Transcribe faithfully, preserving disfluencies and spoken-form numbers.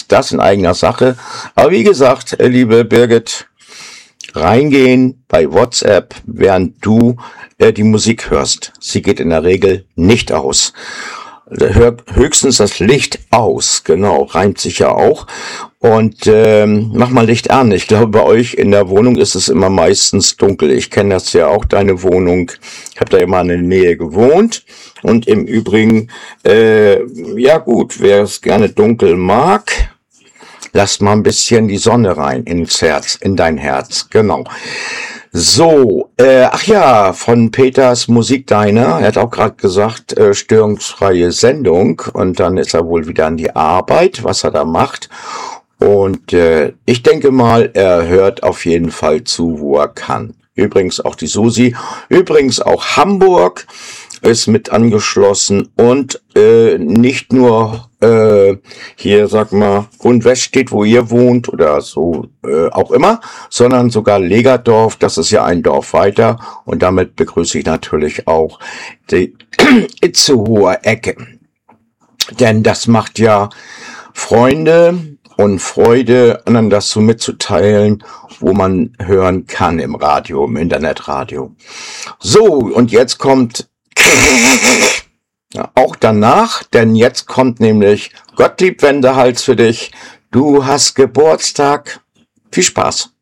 ist das in eigener Sache. Aber wie gesagt, liebe Birgit, reingehen bei WhatsApp, während du äh, die Musik hörst. Sie geht in der Regel nicht aus. Hör höchstens das Licht aus, genau, reimt sich ja auch. Und ähm, mach mal Licht an. Ich glaube, bei euch in der Wohnung ist es immer meistens dunkel. Ich kenne das ja auch, deine Wohnung. Ich habe da immer in der Nähe gewohnt. Und im Übrigen, äh, ja gut, wer es gerne dunkel mag, lass mal ein bisschen die Sonne rein ins Herz, in dein Herz, genau. So, äh, ach ja, von Peters Musikdiner, er hat auch gerade gesagt, äh, störungsfreie Sendung, und dann ist er wohl wieder an die Arbeit, was er da macht. Und äh, ich denke mal, er hört auf jeden Fall zu, wo er kann. Übrigens auch die Susi, übrigens auch Hamburg ist mit angeschlossen, und äh, nicht nur äh, hier, sag mal, Grundwest steht, wo ihr wohnt oder so äh, auch immer, sondern sogar Legerdorf, das ist ja ein Dorf weiter, und damit begrüße ich natürlich auch die Itzehoer Ecke. Denn das macht ja Freunde und Freude, anderen das so mitzuteilen, wo man hören kann im Radio, im Internetradio. So, und jetzt kommt ja, auch danach, denn jetzt kommt nämlich Gottlieb Wendehals für dich. Du hast Geburtstag. Viel Spaß.